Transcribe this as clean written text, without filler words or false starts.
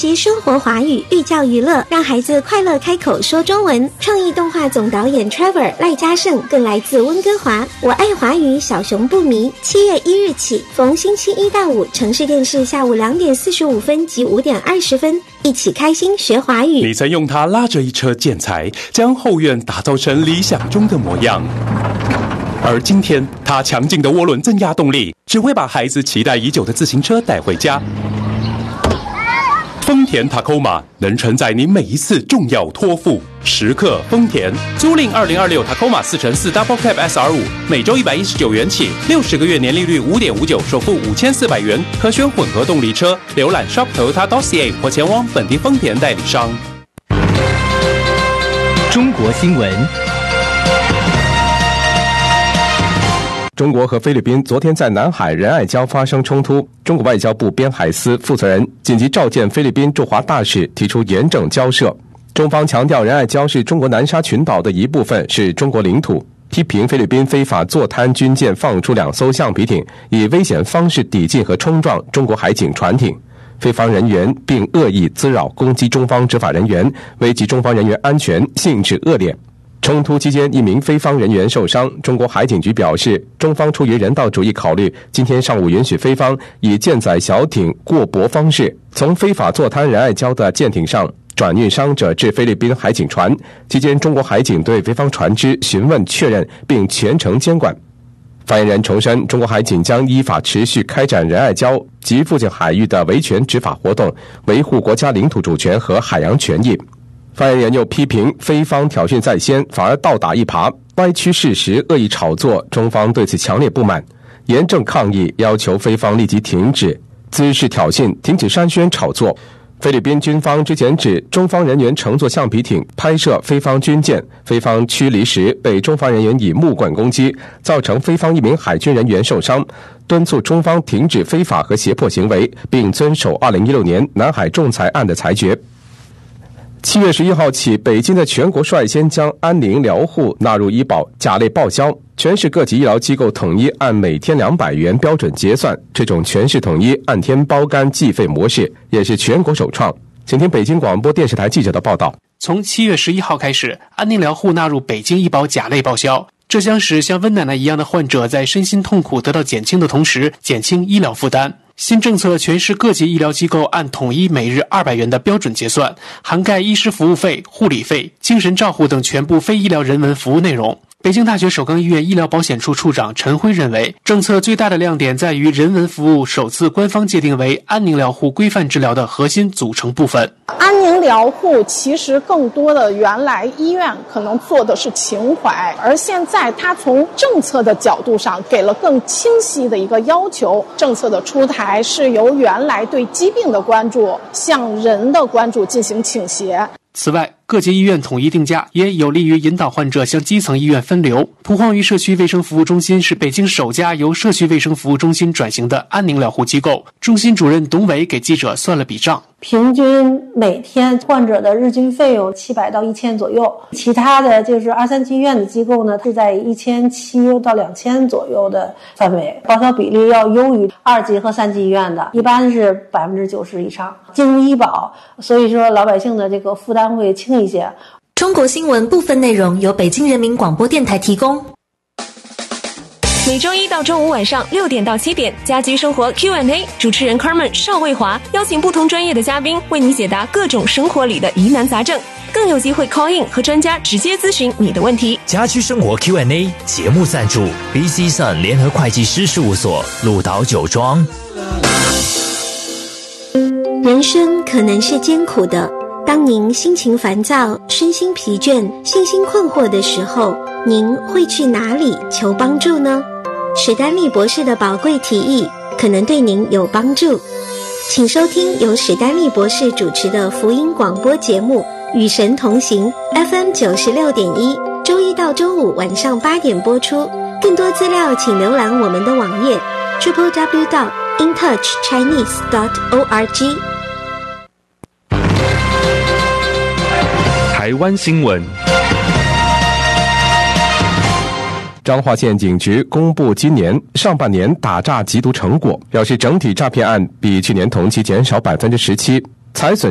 习生活华语，寓教于乐，让孩子快乐开口说中文。创意动画总导演 Trevor 赖嘉盛更来自温哥华。我爱华语，小熊不迷。7月1日起，逢星期1到5，城市电视下午2点45分及5点20分，一起开心学华语。 你曾用它拉着一车建材，将后院打造成理想中的模样。而今天，它强劲的涡轮增压动力，只会把孩子期待已久的自行车带回家。丰田 Tacoma 能承载你每一次重要托付。时刻丰田，租赁2026 Tacoma 4x4 Double Cab SR5，每周119元起，60个月年利率5.59%，首付5400元，可选混合动力车。浏览 Shop Toyota.ca 或前往本地丰田代理商。 中国新闻。 中国和菲律宾昨天在南海仁爱礁发生冲突，中国外交部边海司负责人紧急召见菲律宾驻华大使，提出严正交涉。中方强调仁爱礁是中国南沙群岛的一部分，是中国领土，批评菲律宾非法坐滩军舰放出2艘橡皮艇，以危险方式抵近和冲撞中国海警船艇，菲方人员并恶意滋扰攻击中方执法人员，危及中方人员安全，性质恶劣。冲突期间，一名菲方人员受伤。中国海警局表示，中方出于人道主义考虑，今天上午允许菲方以舰载小艇过驳方式，从非法坐滩仁爱礁的舰艇上转运伤者至菲律宾海警船。期间，中国海警对菲方船只询问确认，并全程监管。发言人重申，中国海警将依法持续开展仁爱礁及附近海域的维权执法活动，维护国家领土主权和海洋权益。发言人又批评菲方挑衅在先，反而倒打一耙，歪曲事实，恶意炒作，中方对此强烈不满，严正抗议，要求菲方立即停止滋事挑衅，停止煽宣炒作。菲律宾军方之前指，中方人员乘坐橡皮艇拍摄菲方军舰，菲方驱离时被中方人员以木棍攻击，造成菲方1名海军人员受伤，敦促中方停止非法和胁迫行为，并遵守2016年南海仲裁案的裁决。7月11号起，北京的全国率先将安宁疗护纳入医保甲类报销，全市各级医疗机构统一按每天200元标准结算，这种全市统一按天包干计费模式也是全国首创。请听北京广播电视台记者的报道。 从7月11号开始，安宁疗护纳入北京医保甲类报销，这将使像温奶奶一样的患者在身心痛苦得到减轻的同时，减轻医疗负担。新政策全市各级医疗机构按统一每日200元的标准结算，涵盖医师服务费、护理费、精神照护等全部非医疗人文服务内容。北京大学首钢医院医疗保险处处长陈辉认为，政策最大的亮点在于人文服务首次官方界定为安宁疗护规范治疗的核心组成部分。 安宁疗护其实更多的原来医院可能做的是情怀，而现在它从政策的角度上给了更清晰的一个要求。政策的出台是由原来对疾病的关注向人的关注进行倾斜。 此外，各级医院统一定价也有利于引导患者向基层医院分流。蒲黄榆社区卫生服务中心是北京首家由社区卫生服务中心转型的安宁疗护机构。中心主任董伟给记者算了笔账， 平均每天患者的日均费用700到1000左右，其他的就是2、3级医院的机构呢是在1700到2000左右的范围，报销比例要优于2级和3级医院的，一般是90%以上。进入医保，所以说老百姓的这个负担会轻一些。 中国新闻部分内容由北京人民广播电台提供。 每周一到周五晚上6点到7点，家居生活 Q&A， 主持人 Carmen 邵卫华邀请不同专业的嘉宾为你解答各种生活里的疑难杂症，更有机会 call in 和专家直接咨询你的问题。 家居生活 Q&A 节目赞助 BC Sun 联合会计师事务所，鹿岛酒庄。 人生可能是艰苦的，当您心情烦躁、身心疲倦、信心困惑的时候，您会去哪里求帮助呢？史丹利博士的宝贵提议可能对您有帮助，请收听由史丹利博士主持的福音广播节目《与神同行》FM 96.1，周一到周五晚上8点播出。更多资料请浏览我们的网页 www.intouchchinese.org。 台湾新闻。 彰化县警局公布今年上半年打诈缉毒成果，表示整体诈骗案比去年同期减少17%，财损